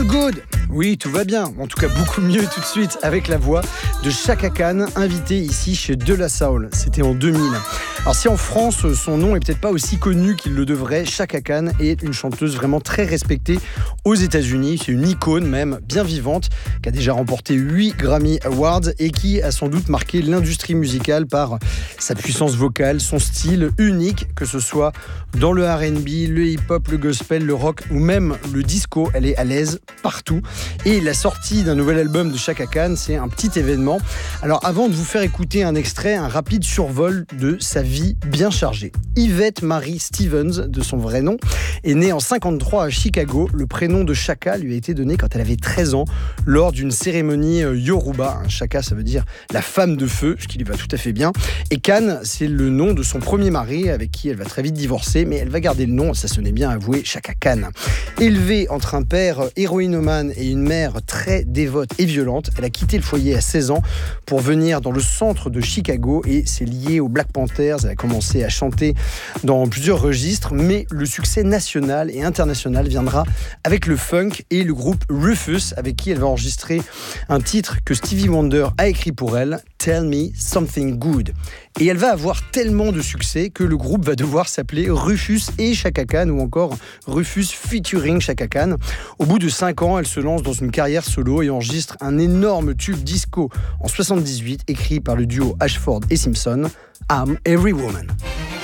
good? Oui, tout va bien. En tout cas, beaucoup mieux tout de suite avec la voix de Chaka Khan, invité ici chez De La Soul. C'était en 2000. Alors si en France, son nom est peut-être pas aussi connu qu'il le devrait, Chaka Khan est une chanteuse vraiment très respectée aux États-Unis. C'est une icône même, bien vivante, qui a déjà remporté 8 Grammy Awards et qui a sans doute marqué l'industrie musicale par sa puissance vocale, son style unique, que ce soit dans le R&B, le hip-hop, le gospel, le rock ou même le disco. Elle est à l'aise partout. Et la sortie d'un nouvel album de Chaka Khan, c'est un petit événement. Alors avant de vous faire écouter un extrait, un rapide survol de sa vie bien chargée. Yvette Marie Stevens, de son vrai nom, est née en 1953 à Chicago. Le prénom de Chaka lui a été donné quand elle avait 13 ans lors d'une cérémonie Yoruba. Chaka, ça veut dire la femme de feu, ce qui lui va tout à fait bien. Et Khan, c'est le nom de son premier mari avec qui elle va très vite divorcer, mais elle va garder le nom, ça sonnait bien avoué, Chaka Khan. Élevée entre un père héroïnomane et une mère très dévote et violente, elle a quitté le foyer à 16 ans pour venir dans le centre de Chicago et c'est lié aux Black Panthers. Elle a commencé à chanter dans plusieurs registres, mais le succès national et international viendra avec le funk et le groupe Rufus, avec qui elle va enregistrer un titre que Stevie Wonder a écrit pour elle, Tell Me Something Good. Et elle va avoir tellement de succès que le groupe va devoir s'appeler Rufus et Chaka Khan ou encore Rufus featuring Chaka Khan. Au bout de 5 ans, elle se lance dans une carrière solo et enregistre un énorme tube disco en 78 écrit par le duo Ashford et Simpson, I'm Every Woman.